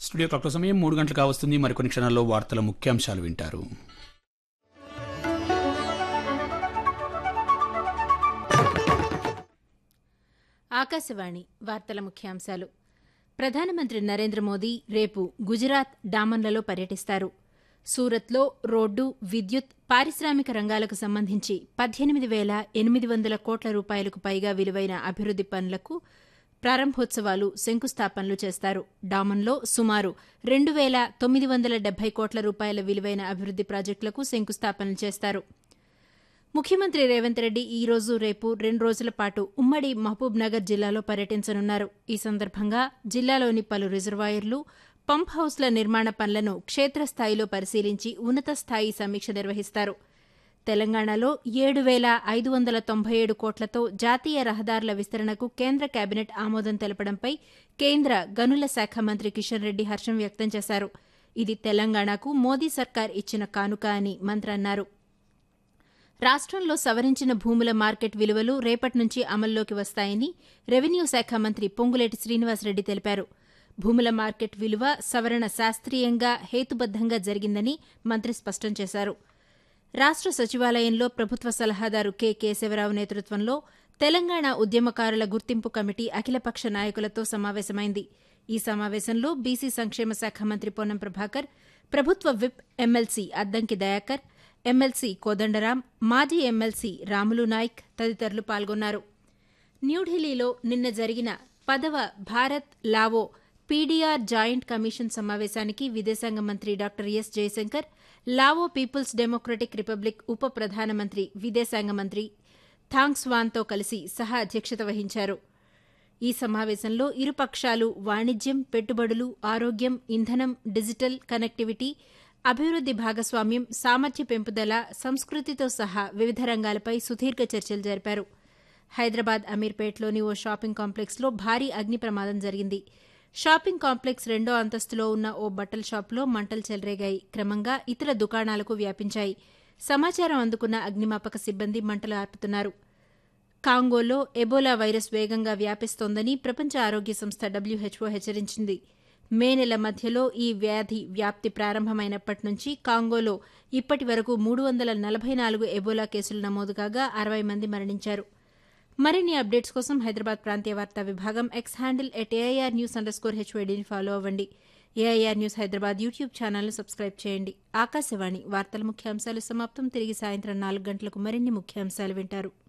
Studio clock సమయం 3 గంటలు కావస్తుంది. మరికొన్ని క్షణాల్లో వార్తల ముఖ్యాంశాలు వింటారు. ఆకాశవాణి వార్తల ముఖ్యాంశాలు. ప్రధానమంత్రి నరేంద్ర మోదీ రేపు గుజరాత్ డామన్లలో పర్యటిస్తారు. సూరత్లో రోడ్డు, విద్యుత్, పారిశ్రామిక రంగాలకు సంబంధించి 18,800 కోట్ల రూపాయలకు పైగా విలువైన అభివృద్ది పనులకు ప్రారంభోత్సవాలు, శంకుస్థాపనలు చేస్తారు. డామన్లో సుమారు 2,970 కోట్ల రూపాయల విలువైన అభివృద్ది ప్రాజెక్టులకు శంకుస్థాపనలు చేస్తారు. ముఖ్యమంత్రి రేవంత్ రెడ్డి ఈ రోజు, రేపు 2 రోజుల పాటు ఉమ్మడి మహబూబ్ నగర్ జిల్లాలో పర్యటించనున్నారు. ఈ సందర్భంగా జిల్లాలోని పలు రిజర్వాయర్లు, పంప్ హౌస్ల నిర్మాణ పనులను క్షేత్రస్థాయిలో పరిశీలించి ఉన్నత స్థాయి సమీక్ష నిర్వహిస్తారు. తెలంగాణలో 7,597 కోట్లతో జాతీయ రహదారుల విస్తరణకు కేంద్ర కేబినెట్ ఆమోదం తెలపడంపై కేంద్ర గనుల శాఖ మంత్రి కిషన్ రెడ్డి హర్షం వ్యక్తం చేశారు. ఇది తెలంగాణకు మోదీ సర్కార్ ఇచ్చిన కానుక అని మంత్రి అన్నారు. రాష్ట్రంలో సవరించిన భూముల మార్కెట్ విలువలు రేపటి నుంచి అమల్లోకి వస్తాయని రెవెన్యూ శాఖ మంత్రి పొంగులేటి శ్రీనివాసరెడ్డి తెలిపారు. భూముల మార్కెట్ విలువ సవరణ శాస్త్రీయంగా, హేతుబద్దంగా జరిగిందని మంత్రి స్పష్టం చేశారు. రాష్ట్ర సచివాలయంలో ప్రభుత్వ సలహాదారు కె కేశవరావు నేతృత్వంలో తెలంగాణ ఉద్యమకారుల గుర్తింపు కమిటీ అఖిలపక్ష నాయకులతో సమావేశమైంది. ఈ సమావేశంలో బీసీ సంక్షేమ శాఖ మంత్రి పొన్నం ప్రభాకర్, ప్రభుత్వ whip MLC Addanki Dayakar, MLC Kodandaram, మాజీ ఎమ్మెల్సీ రాములు నాయక్ తదితరులు పాల్గొన్నారు. న్యూఢిల్లీలో నిన్న జరిగిన 10వ Bharat Lao PDR joint commission సమావేశానికి విదేశాంగ మంత్రి doctor yes Jayashankar, Lao peoples democratic republic ఉప ప్రధానమంత్రి, విదేశాంగ మంత్రి థాంగ్ స్వాన్తో కలిసి సహా అధ్యక్షత వహించారు. ఈ సమావేశంలో ఇరు పక్షాలు వాణిజ్యం, పెట్టుబడులు, ఆరోగ్యం, ఇంధనం, డిజిటల్ కనెక్టివిటీ, అభివృద్ది భాగస్వామ్యం, సామర్థ్య పెంపుదల, సంస్కృతితో సహా వివిధ రంగాలపై సుదీర్ఘ చర్చలు జరిపారు. హైదరాబాద్ అమీర్పేట్లోని ఓ షాపింగ్ కాంప్లెక్స్లో భారీ అగ్ని ప్రమాదం జరిగింది. షాపింగ్ కాంప్లెక్స్ 2వ అంతస్తులో ఉన్న ఓ బట్టల షాపులో మంటలు చెలరేగాయి. క్రమంగా ఇతర దుకాణాలకు వ్యాపించాయి. సమాచారం అందుకున్న అగ్నిమాపక సిబ్బంది మంటలు ఆర్పుతున్నారు. కాంగోలో ఎబోలా వైరస్ వేగంగా వ్యాపిస్తోందని ప్రపంచ ఆరోగ్య సంస్థ WHO హెచ్చరించింది. మే నెల మధ్యలో ఈ వ్యాధి వ్యాప్తి ప్రారంభమైనప్పటి నుంచి కాంగోలో ఇప్పటి వరకు 344 ఎబోలా కేసులు నమోదు కాగా 60 మంది మరణించారు. మరిన్ని అప్డేట్స్ కోసం హైదరాబాద్ ప్రాంతీయ వార్తా విభాగం ఎక్స్ హ్యాండిల్ @AIR_News_HYDని ఫాలో అవ్వండి. AIR న్యూస్ హైదరాబాద్ యూట్యూబ్ ఛానల్ను సబ్స్క్రైబ్ చేయండి. ఆకాశవాణి వార్తల ముఖ్యాంశాలు సమాప్తం. తిరిగి సాయంత్రం 4 గంటలకు మరిన్ని ముఖ్యాంశాలు వింటారు.